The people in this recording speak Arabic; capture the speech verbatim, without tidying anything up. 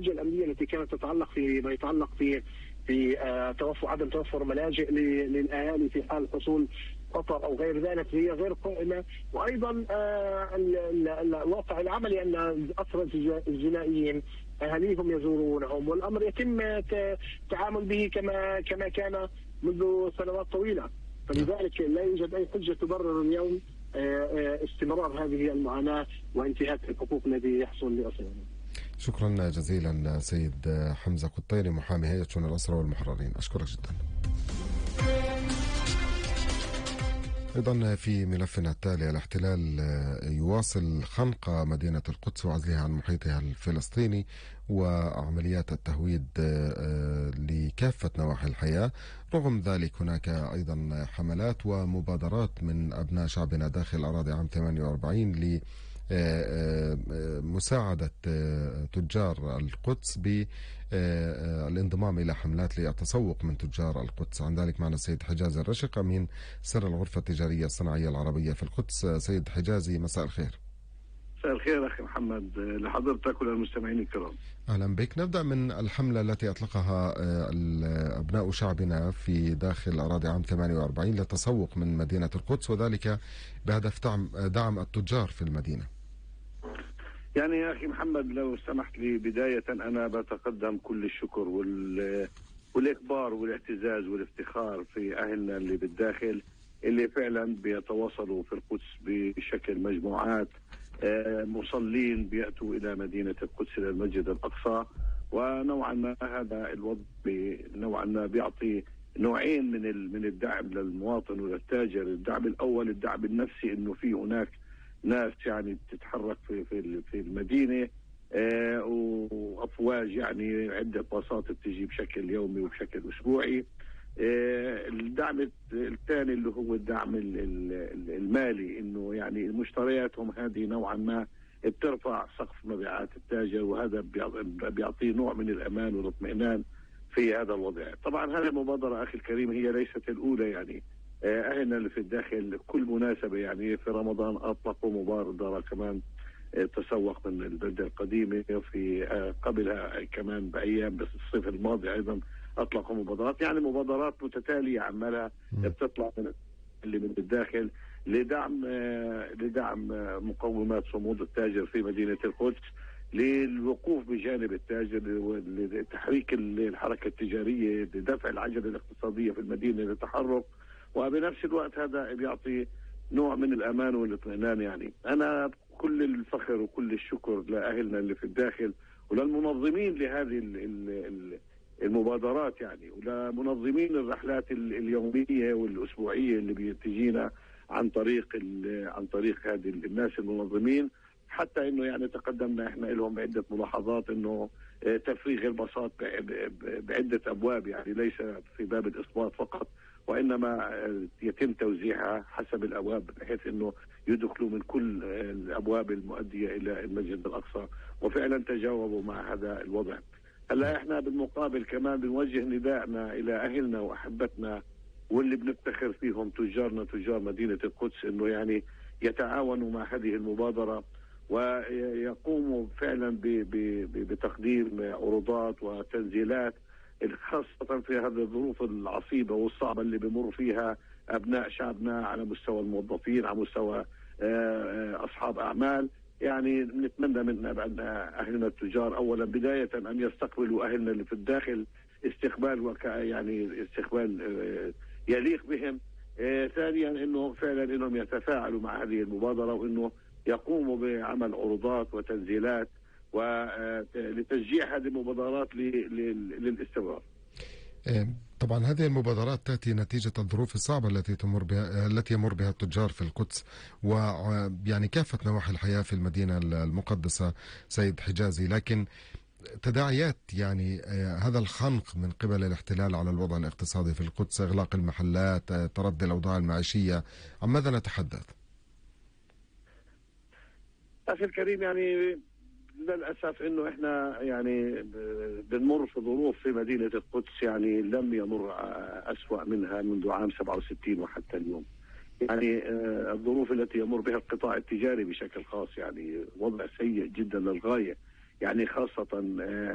الحجه الامنيه التي كانت تتعلق في ما يتعلق في في آه توفر عدم توفر ملاجئ للاهالي في حال حصول خطر او غير ذلك هي غير قائمه. وايضا آه الواقع العملي ان اسرى الجنائيين اهاليهم يزورونهم والامر يتم التعامل به كما كما كان منذ سنوات طويله، فلذلك لا يوجد اي حجه تبرر اليوم استمرار هذه المعاناه وانتهاك الحقوق الذي يحصل لاسرنا. شكرا جزيلا سيد حمزة قطيري محامي هيئة شؤون الأسرى والمحررين، أشكرك جدا. أيضا في ملفنا التالي، الاحتلال يواصل خنق مدينة القدس وعزلها عن محيطها الفلسطيني وعمليات التهويد لكافة نواحي الحياة. رغم ذلك هناك أيضا حملات ومبادرات من أبناء شعبنا داخل أراضي عام ثمانية وأربعين ل مساعدة تجار القدس بالانضمام إلى حملات للتسوق من تجار القدس. عن ذلك معنا السيد حجازي الرشق أمين سر الغرفة التجارية الصناعية العربية في القدس. سيد حجازي مساء الخير. مساء الخير أخي محمد لحضرتك وللمستمعين الكرام. أهلا بك. نبدأ من الحملة التي أطلقها أبناء شعبنا في داخل أراضي عام ثمانية وأربعين للتسوق من مدينة القدس، وذلك بهدف دعم التجار في المدينة. يعني يا أخي محمد لو سمحت لي بداية أنا بتقدم كل الشكر وال... والإكبار والاعتزاز والافتخار في أهلنا اللي بالداخل اللي فعلا بيتواصلوا في القدس بشكل مجموعات آه مصلين بيأتوا إلى مدينة القدس إلى المسجد الأقصى، ونوعا ما هذا الوضع نوعا ما بيعطي نوعين من ال... من الدعم للمواطن وللتاجر. الدعم الأول الدعم النفسي، إنه في هناك ناس يعني بتتحرك في في في المدينه آه وافواج يعني عده باصات بتجي بشكل يومي وبشكل اسبوعي. آه الدعم الثاني اللي هو الدعم المالي، انه يعني مشترياتهم هذه نوعا ما بترفع سقف مبيعات التاجر، وهذا بيعطيه نوع من الامان والاطمئنان في هذا الوضع. طبعا هذه المبادره اخي الكريم هي ليست الاولى، يعني أهلنا اللي في الداخل كل مناسبة يعني في رمضان أطلقوا مبادرة كمان تسوق من البلدة القديمة، وفي قبلها كمان بأيام بالصيف الماضي أيضا أطلقوا مبادرات، يعني مبادرات متتالية عمالها بتطلع من اللي من الداخل لدعم لدعم مقومات صمود التاجر في مدينة القدس، للوقوف بجانب التاجر، لتحريك الحركة التجارية، لدفع العجلة الاقتصادية في المدينة للتحرك، وبنفس الوقت هذا بيعطي نوع من الأمان والاطمئنان. يعني أنا كل الفخر وكل الشكر لأهلنا اللي في الداخل وللمنظمين لهذه المبادرات، يعني ولمنظمين الرحلات اليومية والأسبوعية اللي بتجينا عن طريق عن طريق هذه الناس المنظمين، حتى انه يعني تقدمنا احنا لهم بعده ملاحظات، انه تفريغ الباصات بعده ابواب، يعني ليس في باب الاسقاط فقط، وانما يتم توزيعها حسب الابواب بحيث انه يدخلوا من كل الابواب المؤديه الى المسجد الاقصى، وفعلا تجاوبوا مع هذا الوضع. هلا احنا بالمقابل كمان بنوجه نداءنا الى اهلنا واحبتنا واللي بنفتخر فيهم تجارنا تجار مدينه القدس، انه يعني يتعاونوا مع هذه المبادره ويقوموا فعلا بتقديم عروضات وتنزيلات، خاصة في هذه الظروف العصيبة والصعبة اللي بمر فيها أبناء شعبنا على مستوى الموظفين، على مستوى أصحاب أعمال. يعني نتمنى من أهلنا التجار أولا بداية أن يستقبلوا أهلنا اللي في الداخل استقبال وك يعني استقبال يليق بهم. ثانيا أنه فعلا أنهم يتفاعلوا مع هذه المبادرة، وأنه يقوموا بعمل عروضات وتنزيلات ولتشجيع هذه المبادرات للاستمرار. طبعا هذه المبادرات تأتي نتيجة الظروف الصعبة التي تمر بها التي يمر بها التجار في القدس ويعني كافة نواحي الحياة في المدينة المقدسة سيد حجازي، لكن تداعيات يعني هذا الخنق من قبل الاحتلال على الوضع الاقتصادي في القدس، إغلاق المحلات، تردي الأوضاع المعيشية، عن ماذا نتحدث؟ أخي الكريم، يعني للأسف إنه إحنا يعني بنمر في ظروف في مدينة القدس يعني لم يمر أسوأ منها منذ عام سبعة وستين وحتى اليوم. يعني الظروف التي يمر بها القطاع التجاري بشكل خاص يعني وضع سيء جدا للغاية، يعني خاصة